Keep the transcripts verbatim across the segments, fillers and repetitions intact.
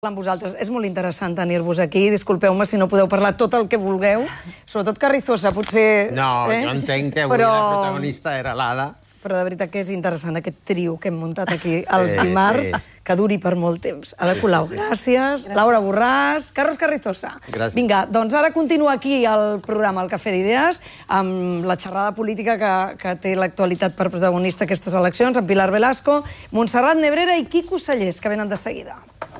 amb vosaltres. És molt interessant tenir-vos aquí. Disculpeu-me si no podeu parlar tot el que vulgueu. Sobretot Carrizosa, potser... No, eh? jo entenc que avui Però... la protagonista era l'Ada. Però de veritat que és interessant aquest trio que hem muntat aquí els Sí, dimarts, sí. que duri per molt temps. Ada Sí, Colau, sí, sí. gràcies. Laura Borràs, Carlos Carrizosa. Gràcies. Vinga, doncs ara continua aquí el programa El Cafè d'Idees, amb la xerrada política que, que té l'actualitat per protagonista aquestes eleccions, amb Pilar Velasco, Montserrat Nebrera i Quico Sallés, que venen de seguida.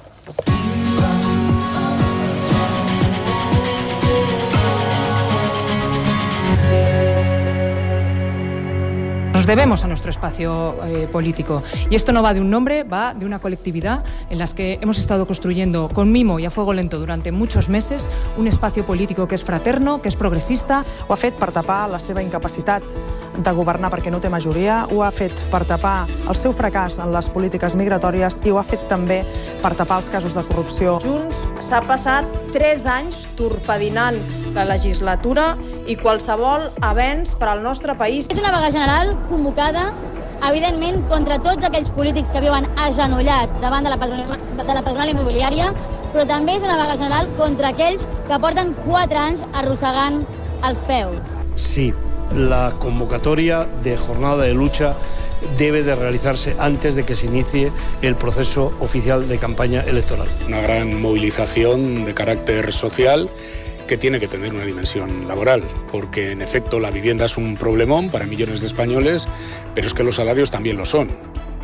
Nos debemos a nuestro espacio eh, político. Y esto no va de un nombre, va de una colectividad en la que hemos estado construyendo con mimo y a fuego lento durante muchos meses un espacio político que és fraterno, que és progressista. Ho ha fet per tapar la seva incapacitat de governar perquè no té majoria, ho ha fet per tapar el seu fracàs en les polítiques migratòries i ho ha fet també per tapar els casos de corrupció. Junts s'ha passat tres anys torpedinant la legislatura i qualsevol avenç per al nostre país. És una vaga general convocada, evidentment, contra tots aquells polítics que viuen agenollats davant de la patronal, de la patronal immobiliària, però també és una vaga general contra aquells que porten quatre anys arrossegant els peus. Sí, la convocatoria de jornada de lucha debe de realizarse antes de que se inicie el proceso oficial de campaña electoral. Una gran movilización de carácter social que tiene que tener una dimensión laboral, porque en efecto la vivienda es un problemón para millones de españoles, pero es que los salarios también lo son.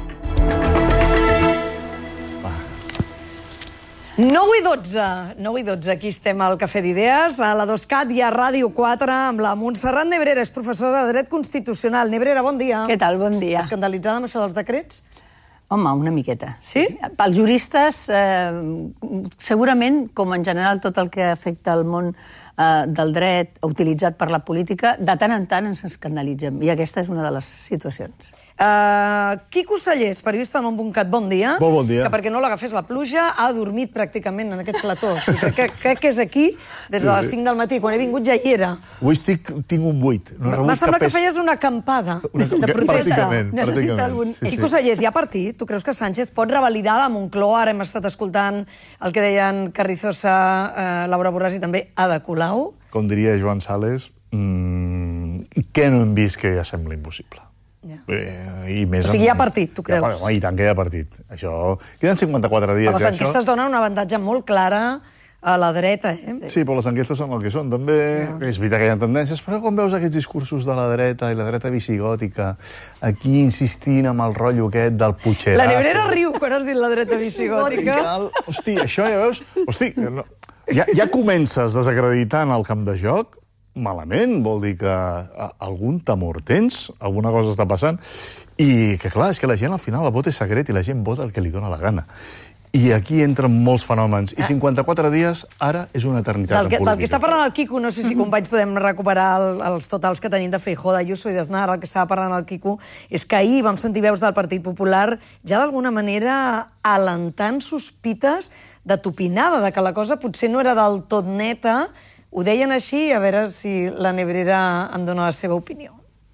nou i dotze, nou i dotze, aquí estem al Cafè d'Idees, a la DOSCAT i a Ràdio quatre, amb la Montserrat Nebrera, és professora de Dret Constitucional. Nebrera, bon dia. Què tal? Bon dia. Escandalitzada amb això dels decrets? Home, una miqueta. Sí? Pels juristes, eh, segurament, com en general tot el que afecta el món eh, del dret utilitzat per la política, de tant en tant ens escandalitzem. I aquesta és una de les situacions. Uh, Quico Sallés, periodista del món punt cat, bon dia. Molt bon dia. Que perquè no l'agafés la pluja ha dormit pràcticament en aquest plató. O sigui, crec, crec que és aquí des de les cinc del matí. Quan he vingut ja hi era. Avui estic, tinc un buit. No M'ha semblat que feies una acampada Una- de protesta. Pràcticament, pràcticament. Algun... Sí, sí. Quico Sallés, hi ha partit? Tu creus que Sánchez pot revalidar la Moncloa? Ara hem estat escoltant el que deien Carrizosa, eh, Laura Borràs i també Ada Colau. Com diria Joan Sales, mmm, què no hem vist que ja sembla impossible. Ja. Eh, i més O sigui, amb- hi ha partit, tu creus? Ja, home, I tant que hi ha partit. Això... Queden cinquanta-quatre dies. Però les ja, enquestes això... donen un avantatge molt clara a la dreta, eh? Sí, però les enquestes són el que són. També és veritat que hi ha tendències, però quan veus aquests discursos de la dreta i la dreta visigòtica, aquí insistint amb el rotllo aquest del Puigdemont... La Nebrera riu quan has dit la dreta visigòtica. Hosti, això ja veus... Hosti, no, ja, ja comences desacreditant el camp de joc, malament, vol dir que algun temor tens, alguna cosa està passant, i que clar, és que la gent al final el vot és secret i la gent vota el que li dóna la gana. I aquí entren molts fenòmens. I cinquanta-quatre dies, ara, és una eternitat Del que, en política. del que està parlant el Quico, no sé si, companys, podem recuperar el, els totals que tenim de Feijóo, d'Ayuso i d'Aznar. El que estava parlant el Quico és que ahir vam sentir veus del Partit Popular ja d'alguna manera alentant sospites de tupinada, de que la cosa potser no era del tot neta. Ho deien així, a veure si la Nebrera em dona la seva opinió.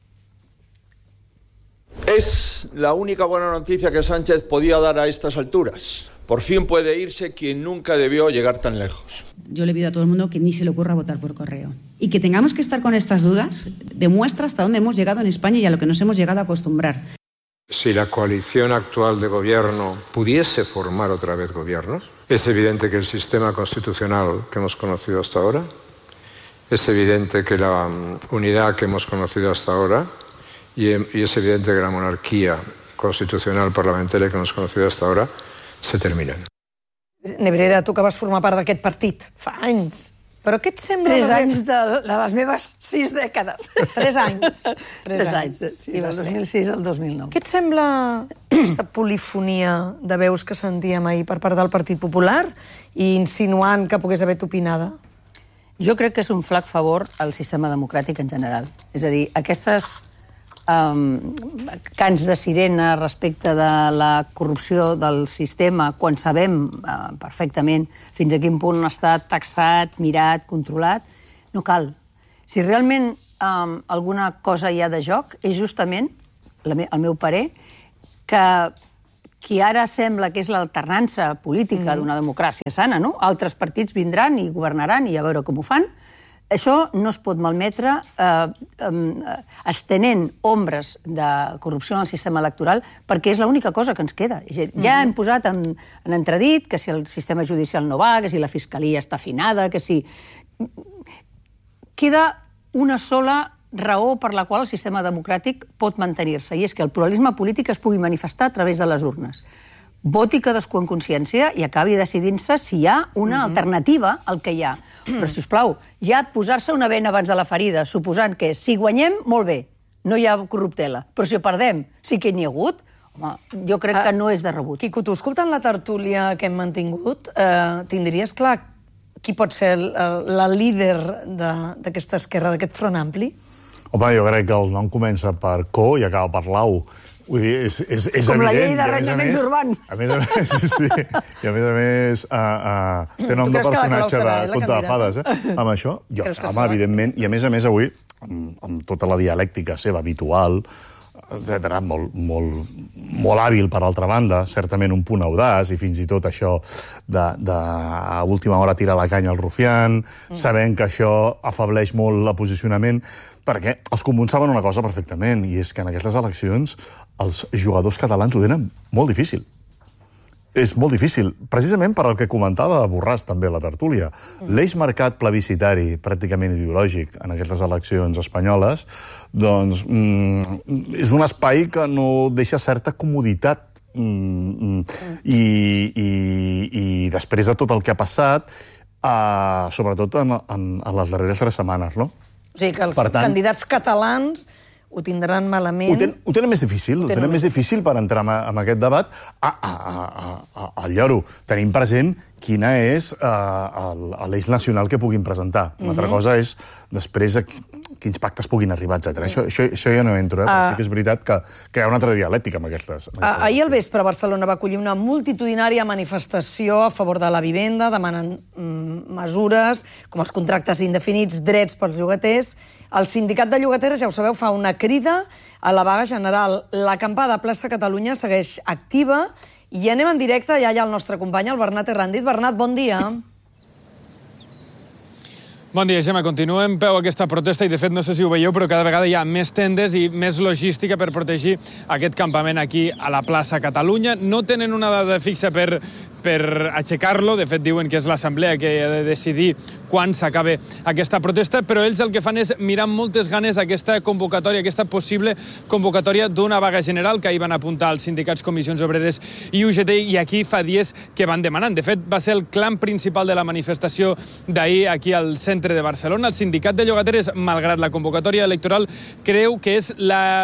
Es la única buena noticia que Sánchez podía dar a estas alturas. Por fin puede irse quien nunca debió llegar tan lejos. Yo le pido a todo el mundo que ni se le ocurra votar por correo. Y que tengamos que estar con estas dudas demuestra hasta dónde hemos llegado en España y a lo que nos hemos llegado a acostumbrar. Si la coalición actual de gobierno pudiese formar otra vez gobiernos, es evidente que el sistema constitucional que hemos conocido hasta ahora, es evidente que la um, unidad que hemos conocido hasta ahora y, y es evidente que la monarquía constitucional parlamentaria que hemos conocido hasta ahora se terminan. Nebrera, tu que vas formar part d'aquest partit fa anys, però què et sembla... Tres anys de, de les meves sis dècades. Tres anys. Tres anys, sí, del dos mil sis al dos mil nou. Què et sembla aquesta polifonia de veus que sentíem ahir per part del Partit Popular i insinuant que pogués haver tupinada? Jo crec que és un flac favor al sistema democràtic en general. És a dir, aquestes um, cants de sirena respecte de la corrupció del sistema, quan sabem uh, perfectament fins a quin punt està taxat, mirat, controlat, no cal. Si realment um, alguna cosa hi ha de joc, és justament, la me, el meu parer, que qui ara sembla que és l'alternança política d'una democràcia sana, no? Altres partits vindran i governaran i a veure com ho fan. Això no es pot malmetre estenent ombres de corrupció en el sistema electoral perquè és l'única cosa que ens queda. Ja hem posat en entredit que si el sistema judicial no va, que si la fiscalia està afinada, que si... Queda una sola raó per la qual el sistema democràtic pot mantenir-se, i és que el pluralisme polític es pugui manifestar a través de les urnes. Voti cadascú en consciència i acabi decidint-se si hi ha una alternativa al que hi ha. Però, sisplau, ja posar-se una vena abans de la ferida, suposant que si guanyem, molt bé, no hi ha corruptela, però si perdem, sí que n'hi ha hagut, home, jo crec que no és de rebut. Quico, tu escoltant la tertúlia que hem mantingut, tindries clar qui pot ser la líder d'aquesta esquerra, d'aquest front ampli? Home, jo crec que el nom comença per Co i acaba per Lau. Vull dir, és, és, és com evident. La llei d'arrendaments urbans. A més a més, sí, sí. I a més a més, uh, uh, té nom de personatge de conte de fades, eh? Amb això, jo, home, evidentment, i a més a més avui, amb, amb tota la dialèctica seva habitual, etcètera, molt, molt, molt hàbil, per altra banda, certament un punt audaç, i fins i tot això de, de a última hora tirar la canya al rufián, mm. sabent que això afableix molt el posicionament, perquè els comuns saben una cosa perfectament, i és que en aquestes eleccions els jugadors catalans ho tenen molt difícil. És molt difícil, precisament per al que comentava Borràs també a la tertúlia. L'eix mercat plebiscitari, pràcticament ideològic, en aquestes eleccions espanyoles, doncs mm, és un espai que no deixa certa comoditat. Mm, i, i, i després de tot el que ha passat, uh, sobretot en, en, en les darreres tres setmanes, no? O sigui que els per tant, candidats catalans ho tindran malament... Ho, ten, ho tenen més difícil, ho tenen, ho tenen més difícil per entrar en, en aquest debat. Ah, ah, ah, ah, al lloro, tenim present quina és uh, l'eix nacional que puguin presentar. Una uh-huh. altra cosa és després a quins pactes puguin arribar, etcètera. Uh-huh. Això, això, això ja no entro, eh? Però uh... sí que és veritat que, que hi ha una altra dialèctica amb aquestes. Amb aquestes uh, ahir al vespre Barcelona va acollir una multitudinària manifestació a favor de la vivenda, demanant mm, mesures com els contractes indefinits, drets pels llogaters. El sindicat de llogateres, ja ho sabeu, fa una crida a la vaga general. L'acampada a Plaça Catalunya segueix activa i anem en directe, ja hi ha el nostre company, el Bernat Errandit. Bernat, bon dia. Bon dia, Gemma. Continua en peu aquesta protesta i, de fet, no sé si ho veieu, però cada vegada hi ha més tendes i més logística per protegir aquest campament aquí a la plaça Catalunya. No tenen una data fixa per, per aixecar-lo. De fet, diuen que és l'assemblea que ha de decidir quan s'acabe aquesta protesta, però ells el que fan és mirar amb moltes ganes aquesta convocatòria, aquesta possible convocatòria d'una vaga general que ahir van apuntar els sindicats, comissions obreres i U G T, i aquí fa dies que van demanant. De fet, va ser el clam principal de la manifestació d'ahir aquí al centre de Barcelona. El sindicat de llogateres, malgrat la convocatòria electoral, creu que és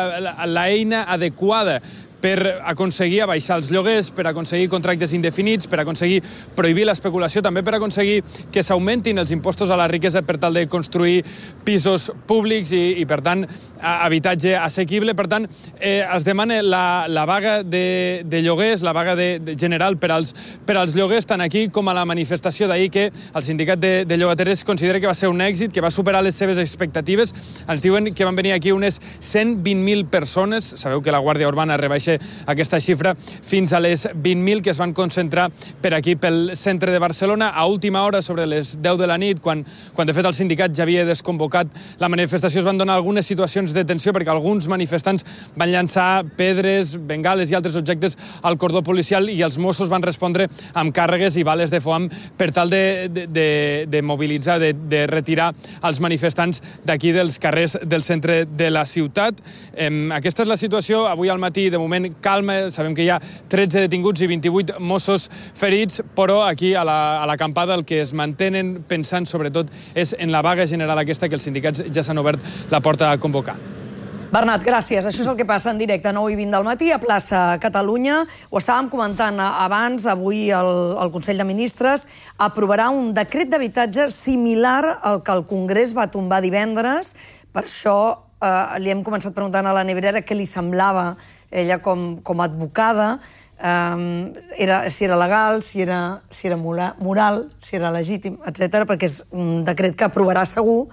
l'eina adequada per aconseguir abaixar els lloguers, per aconseguir contractes indefinits, per aconseguir prohibir l'especulació, també per aconseguir que s'augmentin els impostos a la riquesa per tal de construir pisos públics i, i per tant, habitatge assequible. Per tant, eh, es demana la, la vaga de, de lloguers, la vaga de, de general per als, per als lloguers, tant aquí com a la manifestació d'ahir, que el sindicat de, de llogateres considera que va ser un èxit, que va superar les seves expectatives. Ens diuen que van venir aquí unes cent vint mil persones. Sabeu que la Guàrdia Urbana rebaixa aquesta xifra fins a les vint mil que es van concentrar per aquí, pel centre de Barcelona. A última hora, sobre les deu de la nit, quan, quan de fet el sindicat ja havia desconvocat la manifestació, es van donar algunes situacions de tensió perquè alguns manifestants van llançar pedres, bengales i altres objectes al cordó policial i els Mossos van respondre amb càrregues i bales de foam per tal de, de, de, de mobilitzar, de, de retirar els manifestants d'aquí dels carrers del centre de la ciutat. Eh, aquesta és la situació. Avui al matí, de moment, calma, sabem que hi ha tretze detinguts i vint-i-vuit Mossos ferits, però aquí a l'acampada el que es mantenen pensant sobretot és en la vaga general aquesta que els sindicats ja s'han obert la porta a convocar. Bernat, gràcies. Això és el que passa en directe a nou i vint del matí a plaça Catalunya. Ho estàvem comentant abans, avui el, el Consell de Ministres aprovarà un decret d'habitatge similar al que el Congrés va tombar divendres. Per això eh, li hem començat preguntant a la Nebrera què li semblava ella com, com a advocada, um, era, si era legal, si era, si era moral, si era legítim, etcètera, perquè és un decret que aprovarà segur,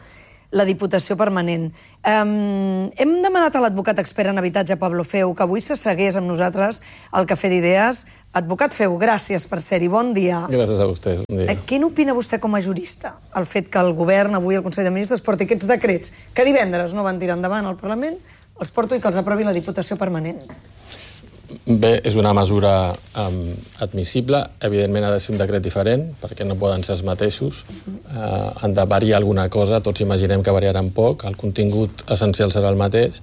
la Diputació Permanent. Um, hem demanat a l'advocat expert en habitatge, Pablo Feu, que avui s'assegués amb nosaltres al Cafè d'Idees. Advocat Feu, gràcies per ser-hi. Bon dia. Gràcies a vostès. Bon dia. Què n'opina vostè com a jurista? El fet que el govern, avui el Consell de Ministres, porti aquests decrets que divendres no van tirar endavant al Parlament, els porto i que els aprovi la Diputació Permanent. Bé, és una mesura um, admissible. Evidentment ha de ser un decret diferent, perquè no poden ser els mateixos. Uh, han de variar alguna cosa, tots imaginem que variaran poc, el contingut essencial serà el mateix,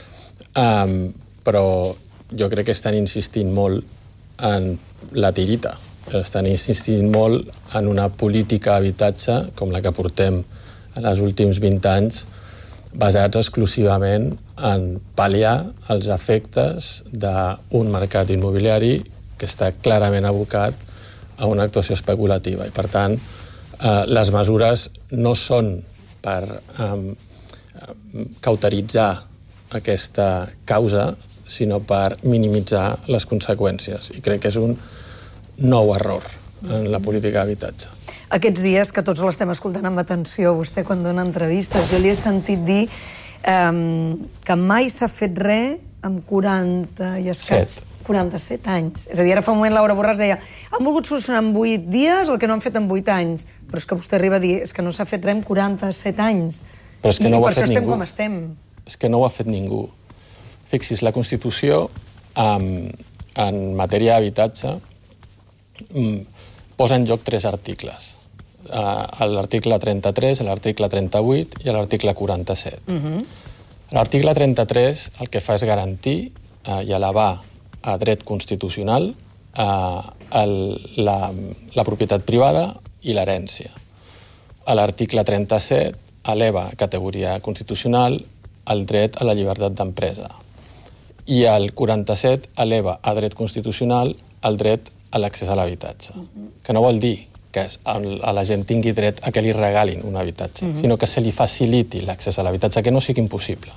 um, però jo crec que estan insistint molt en la tirita. Estan insistint molt en una política d'habitatge, com la que portem en els últims vint anys, basats exclusivament en pal·liar els efectes d'un mercat immobiliari que està clarament abocat a una actuació especulativa. I, per tant, eh, les mesures no són per eh, cauteritzar aquesta causa, sinó per minimitzar les conseqüències. I crec que és un nou error en la política d'habitatge. Aquests dies que tots l'estem escoltant amb atenció, vostè quan dona entrevistes, jo li he sentit dir um, que mai s'ha fet res amb quaranta i escaig... quaranta-set anys. És a dir, ara fa un moment Laura Borràs deia han volgut solucionar en vuit dies el que no han fet en vuit anys. Però és que vostè arriba a dir és que no s'ha fet res en quaranta-set anys. Però és que no ho ha fet ningú. I per això estem com estem. És que no ho ha fet ningú. Fixis, la Constitució um, en matèria d'habitatge um, posa en joc tres articles. Uh, l'article trenta-tres, l'article trenta-vuit i l'article quaranta-set. Uh-huh. L'article trenta-tres el que fa és garantir uh, i elevar a dret constitucional uh, el, la, la propietat privada i l'herència. A l'article trenta-set eleva a categoria constitucional el dret a la llibertat d'empresa. I el quaranta-set eleva a dret constitucional el dret a l'accés a l'habitatge. Uh-huh. Que no vol dir que a la gent tingui dret a que li regalin un habitatge, uh-huh. sinó que se li faciliti l'accés a l'habitatge, que no sigui impossible.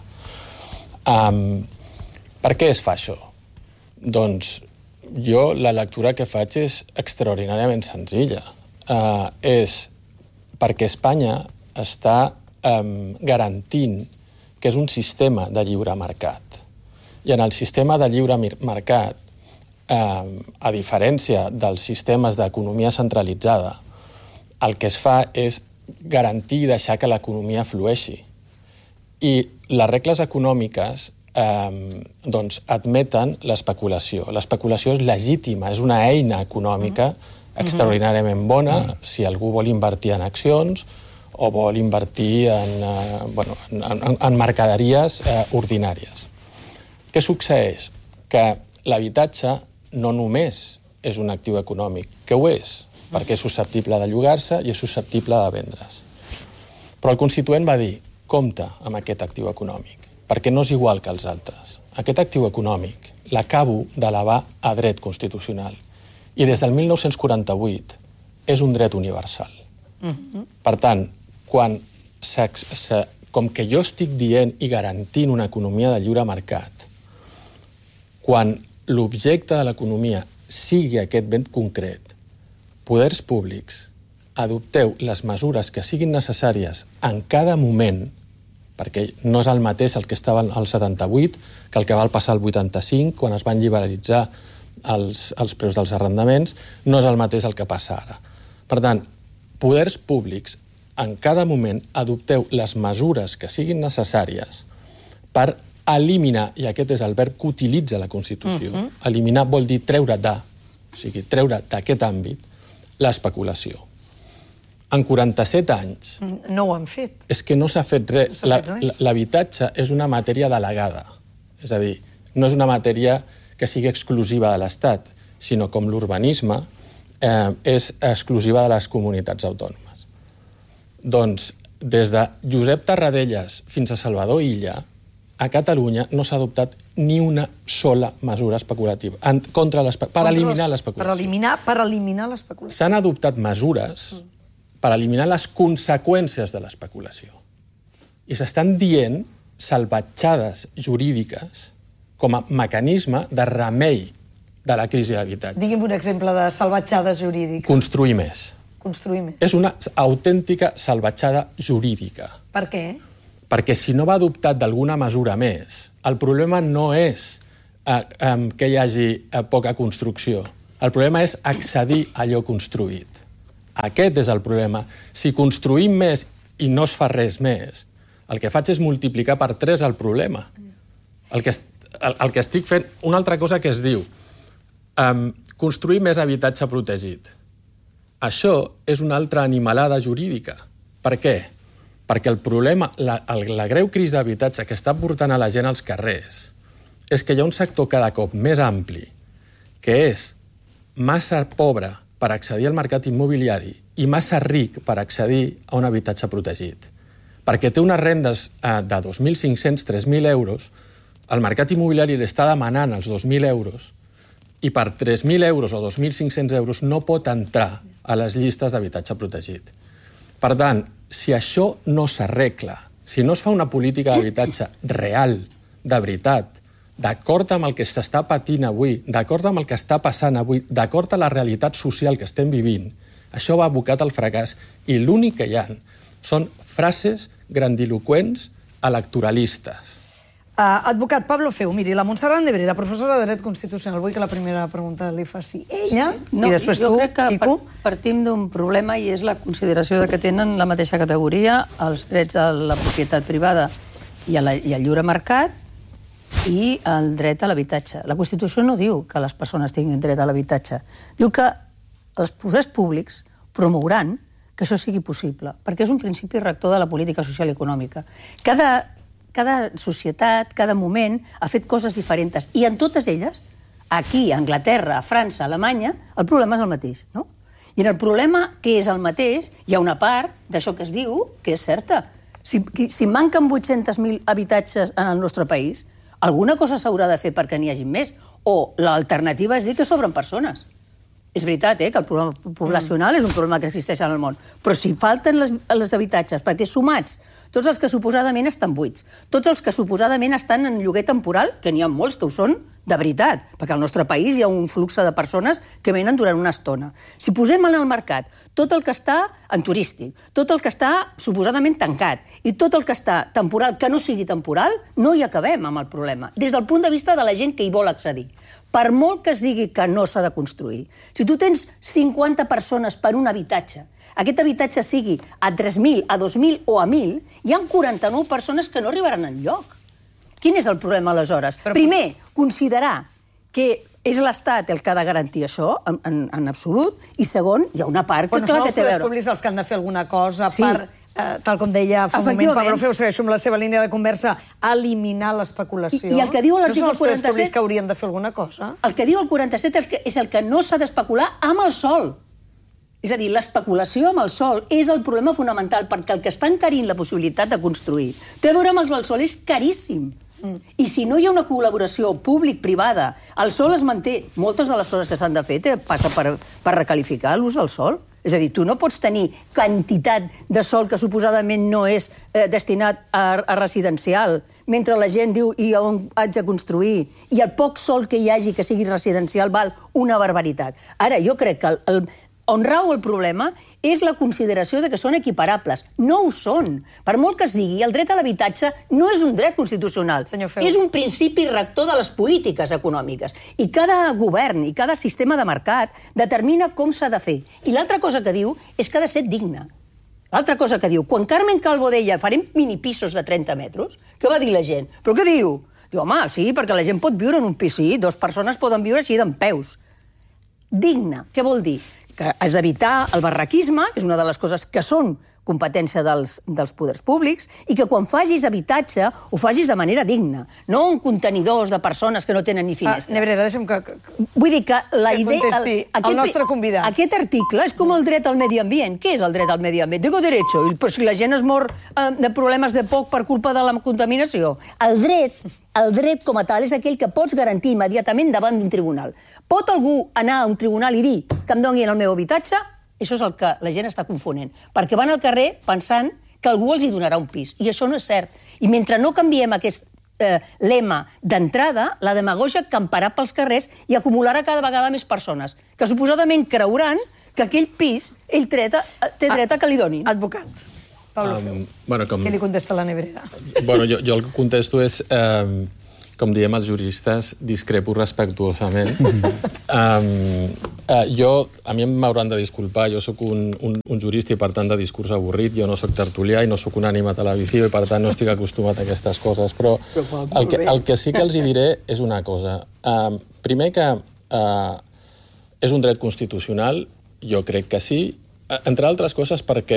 Um, per què es fa això? Doncs jo la lectura que faig és extraordinàriament senzilla. Uh, és perquè Espanya està um, garantint que és un sistema de lliure mercat. I en el sistema de lliure mercat, Uh, a diferència dels sistemes d'economia centralitzada, el que es fa és garantir i deixar que l'economia flueixi. I les regles econòmiques uh, doncs admeten l'especulació. L'especulació és legítima, és una eina econòmica extraordinàriament bona si algú vol invertir en accions o vol invertir en, uh, bueno, en, en, en mercaderies uh, ordinàries. Què succeeix? Que l'habitatge no només és un actiu econòmic, que ho és, perquè és susceptible de llogar-se i és susceptible de vendre's. Però el Constituent va dir, compte amb aquest actiu econòmic, perquè no és igual que els altres. Aquest actiu econòmic l'acabo d'elevar a dret constitucional i des del mil nou-cents quaranta-vuit és un dret universal. Uh-huh. Per tant, quan se, se, com que jo estic dient i garantint una economia de lliure mercat, quan l'objecte de l'economia sigui aquest ben concret, poders públics, adopteu les mesures que siguin necessàries en cada moment, perquè no és el mateix el que estava al setanta-vuit que el que va passar al vuitanta-cinc, quan es van liberalitzar els, els preus dels arrendaments, no és el mateix el que passa ara. Per tant, poders públics, en cada moment adopteu les mesures que siguin necessàries per eliminar, i aquest és el verb que utilitza la Constitució, uh-huh. eliminar vol dir treure de, o sigui, treure d'aquest àmbit l'especulació. En quaranta-set anys... No ho han fet. És que no s'ha fet res. No fet res. L'habitatge és una matèria delegada. És a dir, no és una matèria que sigui exclusiva de l'Estat, sinó com l'urbanisme eh, és exclusiva de les comunitats autònomes. Doncs, des de Josep Tarradellas fins a Salvador Illa, a Catalunya no s'ha adoptat ni una sola mesura especulativa en, contra per eliminar l'especulació. Per eliminar, per eliminar l'especulació. S'han adoptat mesures per eliminar les conseqüències de l'especulació. I s'estan dient salvatjades jurídiques com a mecanisme de remei de la crisi d'habitatge. Digui'm un exemple de salvatjades jurídiques. Construir més. construir més. És una autèntica salvatjada jurídica. Per què? Perquè si no va adoptat d'alguna mesura més, el problema no és eh, eh, que hi hagi eh, poca construcció. El problema és accedir a allò construït. Aquest és el problema. Si construïm més i no es fa res més, el que faig és multiplicar per tres el problema. El que, el, el que estic fent... Una altra cosa que es diu, um, construir més habitatge protegit. Això és una altra animalada jurídica. Per què? Perquè el problema, la, el, la greu crisi d'habitatge que està portant a la gent als carrers és que hi ha un sector cada cop més ampli que és massa pobre per accedir al mercat immobiliari i massa ric per accedir a un habitatge protegit. Perquè té unes rendes eh, de dos mil cinc-cents a tres mil euros, el mercat immobiliari li està demanant els dos mil euros i per tres mil euros o dos mil cinc-cents euros no pot entrar a les llistes d'habitatge protegit. Per tant, si això no s'arregla, si no es fa una política d'habitatge real, de veritat, d'acord amb el que s'està patint avui, d'acord amb el que està passant avui, d'acord amb la realitat social que estem vivint, això va abocat al fracàs i l'únic que hi ha són frases grandiloqüents electoralistes. Uh, advocat Pablo Feu, miri, la Montserrat Nebrera, professora de Dret Constitucional, vull que la primera pregunta li faci ella, no, i després jo tu, crec que Quico. partim d'un problema i és la consideració de que tenen la mateixa categoria els drets a la propietat privada i, a la, i al lliure mercat i el dret a l'habitatge. La Constitució no diu que les persones tinguin dret a l'habitatge. Diu que els poders públics promouran que això sigui possible, perquè és un principi rector de la política social i econòmica. Cada, cada societat, cada moment, ha fet coses diferents. I en totes elles, aquí, a Anglaterra, a França, a Alemanya, el problema és el mateix, no? I en el problema que és el mateix, hi ha una part d'això que es diu que és certa. Si, si manquen vuit-cents mil habitatges en el nostre país, alguna cosa s'haurà de fer perquè n'hi hagi més. O l'alternativa és dir que sobren persones. És veritat, eh, que el problema poblacional és un problema que existeix en el món, però si falten les, les habitatges, perquè sumats tots els que suposadament estan buits, tots els que suposadament estan en lloguer temporal, que n'hi ha molts que ho són de veritat, perquè al nostre país hi ha un flux de persones que venen durant una estona. Si posem en el mercat tot el que està en turístic, tot el que està suposadament tancat i tot el que està temporal que no sigui temporal, no hi acabem amb el problema, des del punt de vista de la gent que hi vol accedir. Per molt que es digui que no s'ha de construir, si tu tens cinquanta persones per un habitatge, aquest habitatge sigui a tres mil, a dos mil o a mil, hi ha quaranta-nou persones que no arribaran enlloc. Quin és el problema aleshores? Però... Primer, considerar que és l'Estat el que ha de garantir això, en, en, en absolut, i segon, hi ha una part que, bueno, clar, que té a veure. Són els poders públics els que han de fer alguna cosa sí. per... Eh, tal com deia fa un moment Pablo Feu, segueixo amb la seva línia de conversa, eliminar l'especulació. I, I el que diu l'article no són els quaranta-set... poders públics que haurien de fer alguna cosa? El que diu el quaranta-set és, que és el que no s'ha d'especular amb el sòl. És a dir, l'especulació amb el sòl és el problema fonamental, perquè el que està encarint la possibilitat de construir té a veure amb el sòl, és caríssim. Mm. I si no hi ha una col·laboració públic-privada, el sòl es manté. Moltes de les coses que s'han de fer passa per, per recalificar l'ús del sòl. És a dir, tu no pots tenir quantitat de sòl que suposadament no és eh, destinat a, a residencial, mentre la gent diu i on haig de construir, i el poc sòl que hi hagi que sigui residencial val una barbaritat. Ara, jo crec que el, el, on rau el problema és la consideració de que són equiparables. No ho són. Per molt que es digui, el dret a l'habitatge no és un dret constitucional. És un principi rector de les polítiques econòmiques. I cada govern i cada sistema de mercat determina com s'ha de fer. I l'altra cosa que diu és que ha de ser digne. L'altra cosa que diu, quan Carmen Calvo deia farem minipisos de trenta metres, què va dir la gent? Però què diu? Diu, home, sí, perquè la gent pot viure en un pis, sí, dues persones poden viure així d'empeus. Digne, què vol dir? Que has d'evitar el barraquisme, que és una de les coses que són competència dels, dels poders públics, i que quan facis habitatge ho facis de manera digna, no en contenidors de persones que no tenen ni finestra. Ah, Nebrera, deixa'm que... que Vull dir que la que idea... contesti el, aquest, el nostre convidat. Aquest article és com el dret al medi ambient. Què és el dret al medi ambient? Digo derecho. I, pues, si la gent es mor eh, de problemes de poc per culpa de la contaminació. El dret, el dret com a tal és aquell que pots garantir immediatament davant d'un tribunal. Pot algú anar a un tribunal i dir que em donin el meu habitatge? Això és el que la gent està confonent. Perquè van al carrer pensant que algú els hi donarà un pis. I això no és cert. I mentre no canviem aquest eh, lema d'entrada, la demagògia camparà pels carrers i acumularà cada vegada més persones, que suposadament creuran que aquell pis, ell té dret a que li donin. Advocat. Pablo Feu, Um, bueno, com... què li contesta la Nebrera? Bueno, jo, jo el que contesto és, eh, com diem els juristes, discrepo respectuosament. um, eh, jo, a mi m'hauran de disculpar, jo sóc un, un, un jurista i per tant de discurs avorrit, jo no sóc tertulià i no sóc un ànima televisiu i per tant no estic acostumat a aquestes coses, però el que, el que sí que els hi diré és una cosa. Uh, primer que uh, és un dret constitucional, jo crec que sí, entre altres coses perquè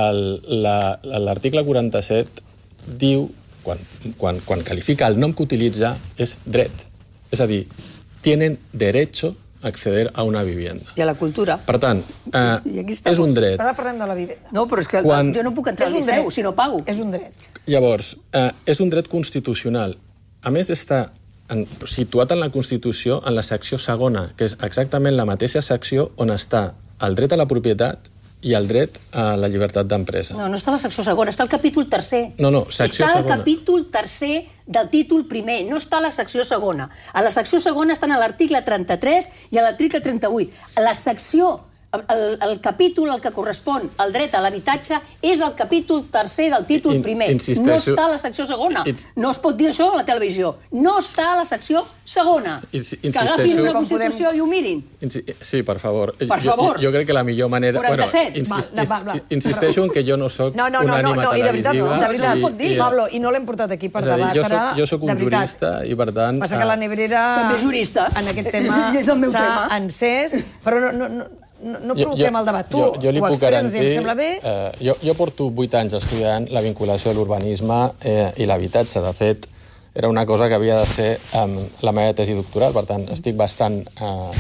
l'article quaranta-set diu, quan, quan, quan qualifica el nom que utilitza, és dret. És a dir, tienen derecho a acceder a una vivienda. I a la cultura. Per tant, eh, és un dret. Ara parlem de la vivenda. No, però és que Quan... jo no puc entrar al liceu si no pago. És un dret. Llavors, eh, és un dret constitucional. A més, està en, situat en la Constitució en la secció segona, que és exactament la mateixa secció on està el dret a la propietat i el dret a la llibertat d'empresa. No, no està a la secció segona, està al capítol tercer. No, no, secció està segona. Està al capítol tercer del títol primer, no està a la secció segona. A la secció segona estan a l'article trenta-tres i a l'article trenta-vuit. A la secció, el, el capítol al que correspon al dret a l'habitatge és el capítol tercer del títol primer. Insisteixo... No està a la secció segona. Ins... No es pot dir això a la televisió. No està a la secció segona. Ins... Que agafin la Constitució podem... i ho mirin. Sí, per favor. Per favor. Jo, jo crec que la millor manera... quaranta-set. Bueno, insist... va, va, va. Insisteixo en que jo no sóc no, no, no, una ànima no, no, i de veritat, televisiva. No, de veritat, no, i, i, Pablo, i no l'hem portat aquí per debatre. Jo soc, jo soc un jurista i, per tant... Passa que la Nebrera... També jurista. En aquest tema s'ha encès, però no... no, no No, no provoquem el debat. Tu jo, jo li ho puc expresses garantir, i em sembla bé? Eh, jo, jo porto vuit anys estudiant la vinculació de l'urbanisme eh, i l'habitatge. De fet, era una cosa que havia de ser eh, la meva tesi doctoral, per tant, estic bastant... Eh,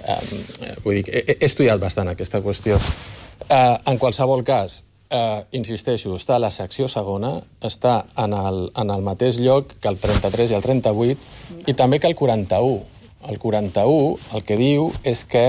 eh, vull dir, he, he estudiat bastant aquesta qüestió. Eh, en qualsevol cas, eh, insisteixo, està a la secció segona, està en el, en el mateix lloc que el trenta-tres i el trenta-vuit, i també que el quaranta-u. El quaranta-u el que diu és que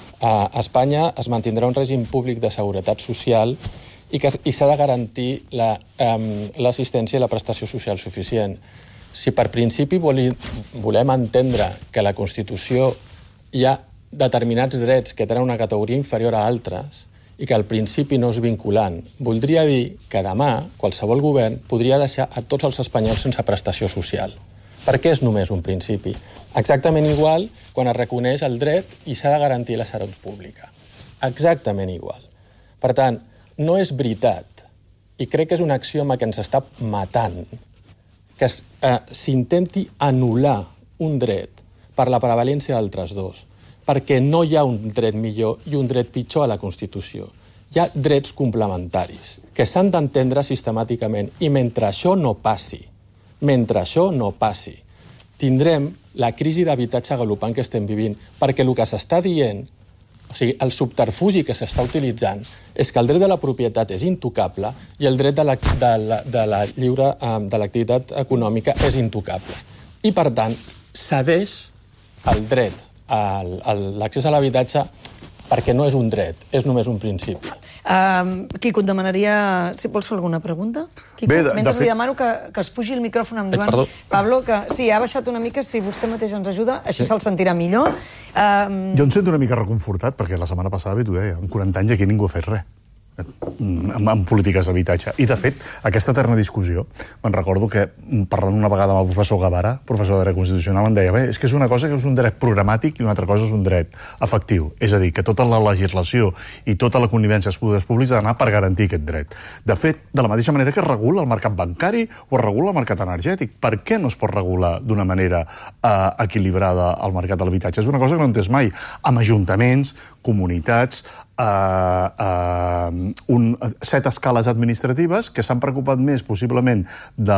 a Espanya es mantindrà un règim públic de seguretat social i que i s'ha de garantir la, um, l'assistència i la prestació social suficient. Si per principi voli, volem entendre que a la Constitució hi ha determinats drets que tenen una categoria inferior a altres i que al principi no és vinculant, voldria dir que demà qualsevol govern podria deixar a tots els espanyols sense prestació social. Per què és només un principi? Exactament igual quan es reconeix el dret i s'ha de garantir la salut pública. Exactament igual. Per tant, no és veritat, i crec que és un axioma que ens està matant, que eh, s'intenti anul·lar un dret per la prevalència d'altres dos, perquè no hi ha un dret millor i un dret pitjor a la Constitució. Hi ha drets complementaris que s'han d'entendre sistemàticament, i mentre això no passi, mentre això no passi, tindrem la crisi d'habitatge galopant que estem vivint, perquè el que s'està dient, o sigui, el subterfugi que s'està utilitzant, és que el dret de la propietat és intocable i el dret de la, de la, de la lliure de l'activitat econòmica és intocable. I, per tant, cedeix el dret a l'accés a l'habitatge perquè no és un dret, és només un principi. Uh, Quico, et demanaria... Si vols fer alguna pregunta? Quico, Bé, de, mentre de fet... li demano que, que es pugi el micròfon amb Joan. Perdó. Pablo, que sí, ha baixat una mica, si vostè mateix ens ajuda, així sí. Se'l sentirà millor. Uh... Jo em sento una mica reconfortat, perquè la setmana passada, bé, t'ho deia, en quaranta anys aquí ningú ha fet res en, en polítiques d'habitatge. I, de fet, aquesta eterna discussió, me'n recordo que, parlant una vegada amb el professor Guevara, professor de dret constitucional, em deia, bé, és que és una cosa que és un dret programàtic i una altra cosa és un dret efectiu. És a dir, que tota la legislació i tota la connivència dels poders públics ha d'anar per garantir aquest dret. De fet, de la mateixa manera que es regula el mercat bancari o es regula el mercat energètic, per què no es pot regular d'una manera eh, equilibrada el mercat de l'habitatge? És una cosa que no entès mai. Amb ajuntaments, comunitats, eh, eh, un, set escales administratives que s'han preocupat més, possiblement, de,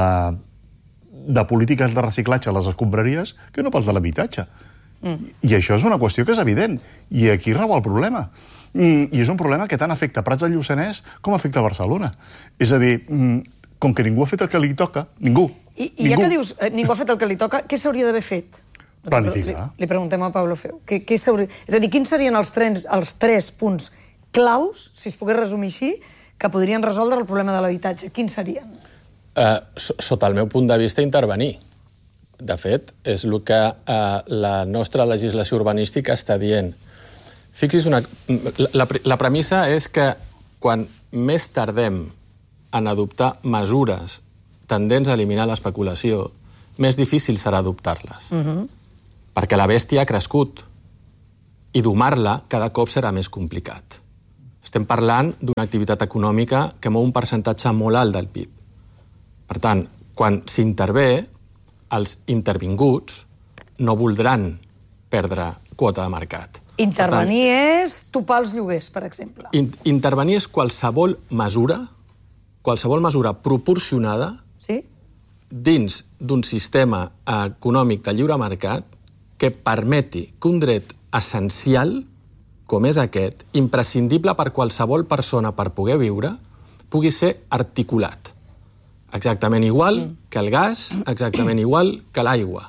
de polítiques de reciclatge a les escombraries que no pas de l'habitatge. Mm. I això és una qüestió que és evident. I aquí rau el problema. Mm, I és un problema que tant afecta Prats del Lluçanès com afecta Barcelona. És a dir, mm, com que ningú ha fet el que li toca, ningú. I, i ja que dius, eh, ningú ha fet el que li toca, què s'hauria d'haver fet? Planificar. Li, li preguntem a Pablo Feu. Què, què és a dir, quins serien els, trens, els tres punts claus, si es pogués resumir així, que podrien resoldre el problema de l'habitatge? Quins serien? Uh, sota el meu punt de vista, intervenir. De fet, és el que uh, la nostra legislació urbanística està dient. Fixi's una... La, la premissa és que quan més tardem en adoptar mesures tendents a eliminar l'especulació, més difícil serà adoptar-les. Uh-huh. Perquè la bèstia ha crescut i domar-la cada cop serà més complicat. Estem parlant d'una activitat econòmica que mou un percentatge molt alt del P I B. Per tant, quan s'intervé, els intervinguts no voldran perdre quota de mercat. Intervenir és topar els lloguers, per exemple. In intervenir és qualsevol mesura, qualsevol mesura proporcionada sí? dins d'un sistema econòmic de lliure mercat que permeti que un dret essencial, com és aquest, imprescindible per qualsevol persona per poder viure, pugui ser articulat. Exactament igual mm. que el gas, exactament igual que l'aigua.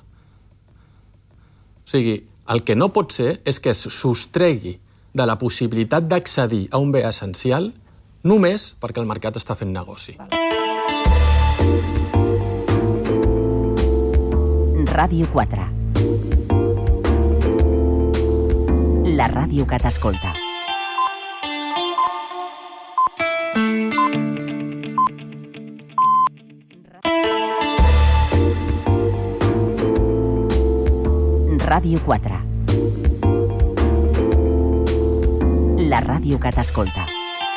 O sigui, el que no pot ser és que es sostregui de la possibilitat d'accedir a un bé essencial només perquè el mercat està fent negoci. Ràdio quatre. La ràdio que t'escolta. Ràdio quatre. La ràdio que t'escolta.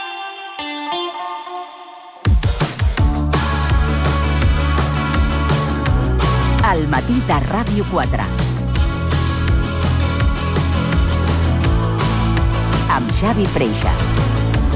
Al matí de Ràdio quatre. Amb Xavi Freixas.